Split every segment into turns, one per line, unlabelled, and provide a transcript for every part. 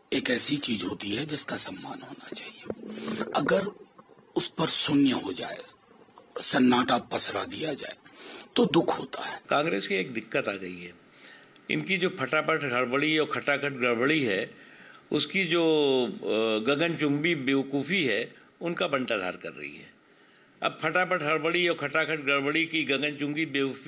एक ऐसी चीज होती है जिसका सम्मान होना चाहिए। अगर उस पर शून्य हो जाए, सन्नाटा पसरा दिया जाए तो दुख होता है।
कांग्रेस की एक दिक्कत आ गई है, इनकी जो फटाफट हड़बड़ी और खटाखट गड़बड़ी है, उसकी जो गगनचुंबी बेवकूफ़ी है, उनका बंटाधार कर रही है। अब फटाफट हड़बड़ी और खटाखट गड़बड़ी की गगनचुंबी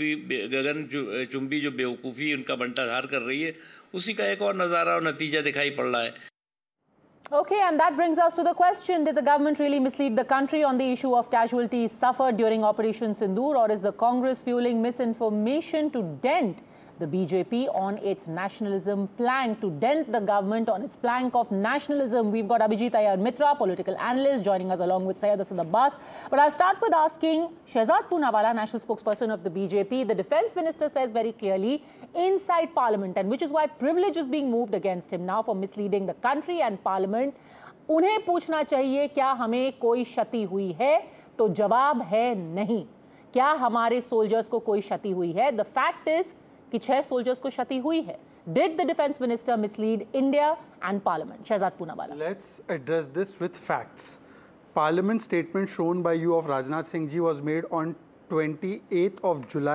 जो बेवकूफ़ी उनका बंटाधार कर रही है, उसी का एक और नज़ारा और नतीजा दिखाई पड़ रहा है।
Okay, and that brings us to the question, did the government really mislead the country on the issue of casualties suffered during Operation Sindoor, or is the Congress fueling misinformation to dent the BJP on its nationalism plank, to dent the government on its plank of nationalism? We've got Abhijit Iyer Mitra, political analyst, joining us along with Syed Asad Abbas. But I'll start with asking Shehzad Poonawalla, national spokesperson of the BJP. The defense minister says very clearly inside parliament, and which is why privilege is being moved against him now for misleading the country and parliament. उन्हें पूछना चाहिए क्या हमें कोई क्षति हुई है, तो जवाब है नहीं। क्या हमारे सोल्जर्स को कोई क्षति हुई है? द फैक्ट इज कि 6 सोल्जर्स को क्षति हुई है। Did the defense minister mislead India and Parliament? Shehzad Poonawalla.
Let's address this with facts. Parliament statement shown by you of Rajnath Singh ji was made on 28th of July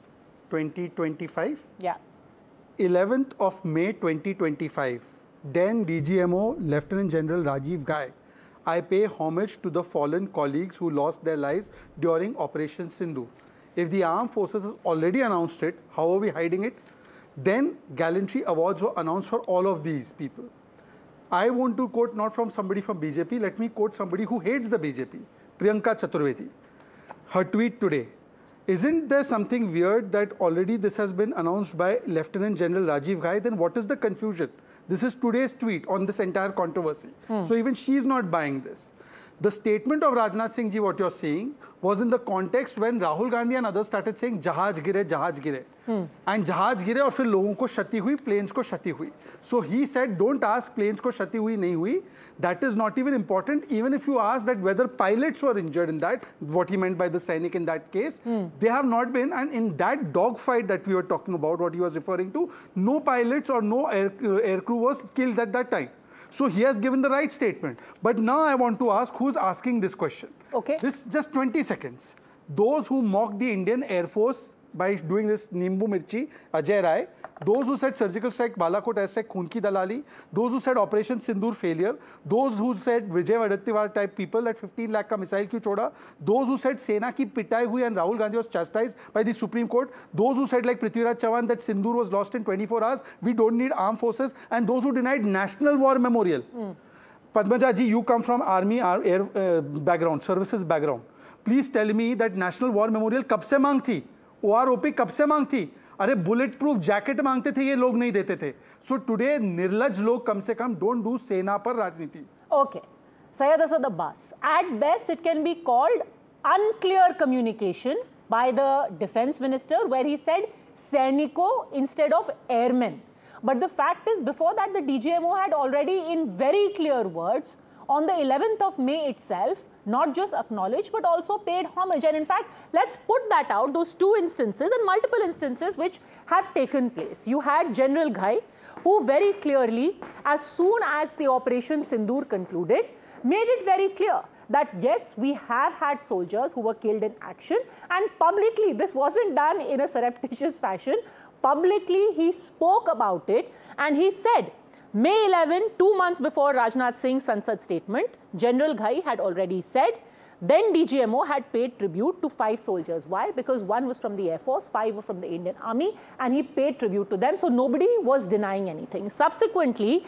2025.
Yeah.
11th of May 2025. Then DGMO Lieutenant General Rajiv Ghai. I pay homage to the fallen colleagues who lost their lives during Operation Sindoor. If the armed forces has already announced it, how are we hiding it? Then gallantry awards were announced for all of these people. I want to quote not from somebody from BJP, let me quote somebody who hates the BJP, Priyanka Chaturvedi. Her tweet today, isn't there something weird that already this has been announced by Lieutenant General Rajiv Ghai? Then what is the confusion? This is today's tweet on this entire controversy. So even she is not buying this. The statement of Rajnath Singh ji, what you're saying, was in the context when Rahul Gandhi and others started saying jahaj gire, and jahaj gire और फिर लोगों को क्षति हुई, planes को क्षति हुई. So he said, don't ask planes को क्षति हुई नहीं हुई. That is not even important. Even if you ask that whether pilots were injured in that, what he meant by the Sainik in that case, they have not been. And in that dogfight that we were talking about, what he was referring to, no pilots or no air crew was killed at that time. So he has given the right statement. But now I want to ask, who's asking this question?
Okay.
This just 20 seconds. Those who mocked the Indian Air Force by doing this Nimbu Mirchi, Ajay Rai, those who said surgical strike, Balakot airstrike, Khoon ki dalali, those who said Operation Sindoor failure, those who said Vijay Vadattiyar type people that 15 lakh ka missile kyun choda, those who said Sena ki pitai hui and Rahul Gandhi was chastised by the Supreme Court, those who said like Prithviraj Chauhan that Sindoor was lost in 24 hours, we don't need armed forces, and those who denied National War Memorial. Padmaja ji, you come from army air background, services background. Please tell me that National War Memorial कब से मांग थी? OROP कब से मांग थी? अरे bullet proof jacket मांगते थे, ये लोग नहीं देते थे. सो टुडे निर्लज लोग कम से कम डोंट डू सेना पर राजनीति.
Okay. Syed Asad Abbas, at best it can be called unclear communication by the defense minister where he said Sainiko instead of airmen. But the fact is, before that, the DGMO had already in very clear words on the 11th of May itself not just acknowledged but also paid homage. And in fact, let's put that out, those 2 instances and multiple instances which have taken place. You had General Ghai, who very clearly, as soon as the Operation Sindoor concluded, made it very clear that yes, we have had soldiers who were killed in action, and publicly, this wasn't done in a surreptitious fashion. Publicly, he spoke about it, and he said, May 11, 2 months before Rajnath Singh's Sansad statement, General Ghai had already said, then DGMO had paid tribute to 5 soldiers. Why? Because 1 was from the Air Force, 5 were from the Indian Army, and he paid tribute to them. So nobody was denying anything. Subsequently,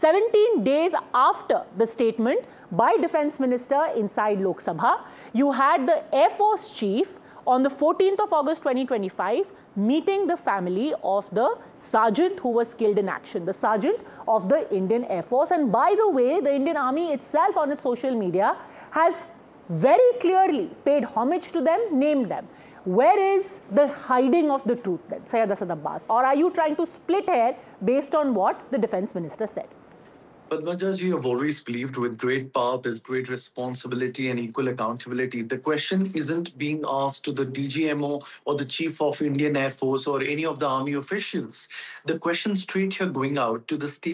17 days after the statement by Defense Minister inside Lok Sabha, you had the Air Force Chief on the 14th of August 2025 meeting the family of the sergeant who was killed in action, the sergeant of the Indian Air Force. And by the way, the Indian Army itself on its social media has very clearly paid homage to them, named them. Where is the hiding of the truth then, Syed Asad Abbas? Or are you trying to split hair based on what the defense minister said?
Padmaja ji, have always believed with great power there's great responsibility and equal accountability. The question isn't being asked to the DGMO or the Chief of Indian Air Force or any of the army officials. The question straight here going out to the state